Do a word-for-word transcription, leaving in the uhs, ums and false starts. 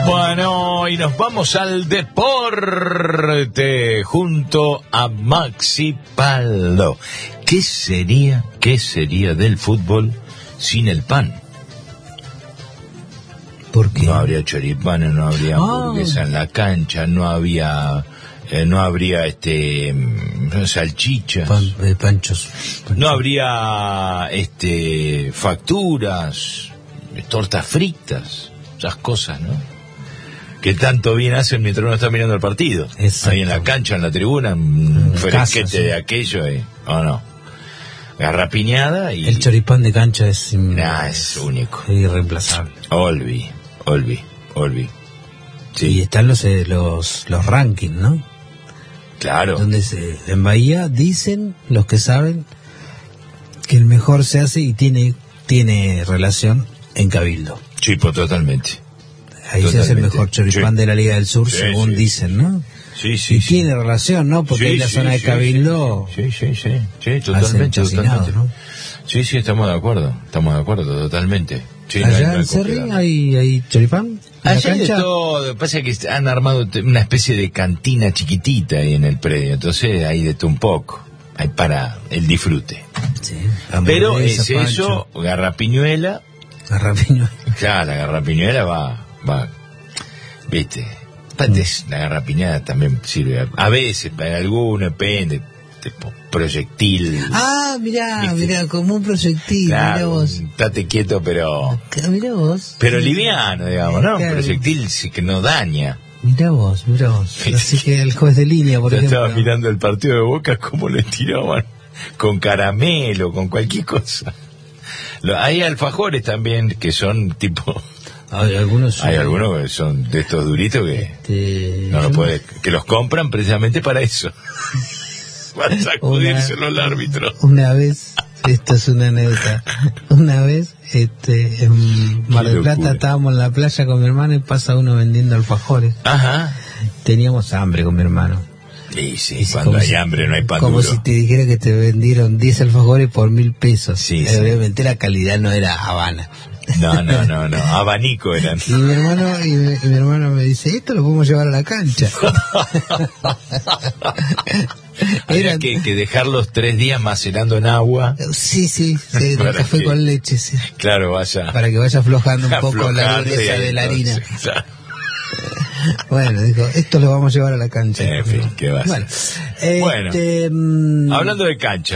Bueno, y nos vamos al deporte junto a Maxi Paldo. ¿Qué sería, qué sería del fútbol sin el pan? ¿Por qué? No habría choripanes, no habría hamburguesa oh. en la cancha, no había, eh, no habría este salchichas, Pan, eh, panchos, panchos, no habría este facturas, tortas fritas, esas cosas, ¿no? Que tanto bien hacen mientras uno está mirando el partido. Ahí en la cancha, en la tribuna, un fresquete sí. de aquello, eh. ¿O no? Garrapiñada y... El choripán de cancha es... Nah, es único. Es irreemplazable. Olvi, Olvi, Olvi. Sí. Y están los, eh, los, los rankings, ¿no? Claro. Donde se, en Bahía dicen, los que saben, que el mejor se hace y tiene, tiene relación en Cabildo. Sí, pues totalmente. Ahí totalmente. Se hace el mejor choripán sí. de la Liga del Sur, sí, según sí. dicen, ¿no? Sí, sí, y sí. tiene relación, ¿no? Porque sí, ahí la sí, zona sí, de Cabildo... Sí, sí, sí, sí, totalmente, totalmente. ¿No? Sí, sí, estamos de acuerdo, estamos de acuerdo, totalmente. Sí, ¿Allá no hay, no en Cerri hay, hay choripán? Allá hay de todo, pasa que han armado una especie de cantina chiquitita ahí en el predio, entonces hay de todo un poco, hay para el disfrute. Sí, pero es eso, garrapiñuela. Garrapiñuela. Claro, la garrapiñuela va, va, viste, mm. la garrapiñada también sirve, a veces para alguno, depende, tipo proyectil. Ah, mirá, mirá, como un proyectil, claro, mirá vos. Estate quieto, pero... Mirá vos. Pero liviano, digamos, ¿no? Claro. Un proyectil sí que no daña. Mirá vos, mirá vos. Así que el juez de línea, por Yo ejemplo. estaba mirando el partido de Boca, cómo le tiraban con caramelo, con cualquier cosa. Hay alfajores también que son tipo... Hay algunos, hay algunos que son de estos duritos que este... no lo puede, que los compran precisamente para eso. Para sacudírselo al árbitro. Una vez, esto es una anécdota, una vez este, en Mar del Plata estábamos en la playa con mi hermano y pasa uno vendiendo alfajores. Ajá. Teníamos hambre con mi hermano. Sí, sí, y cuando hay si, hambre no hay pan como duro. si te dijera que te vendieron diez alfajores por mil pesos. Sí, eh, sí. Obviamente la calidad no era Habana. No, no, no, no, abanico eran. Y mi hermano, y mi, y mi hermano me dice, esto lo podemos llevar a la cancha. Había que, que dejarlos tres días macerando en agua. Sí, sí, sí, café que, con leche, sí. Claro, vaya. Para que vaya aflojando un poco la dureza de la harina. Claro. Bueno, dijo, esto lo vamos a llevar a la cancha. En fin, ¿qué va a Bueno, bueno este, mmm... hablando de cancha.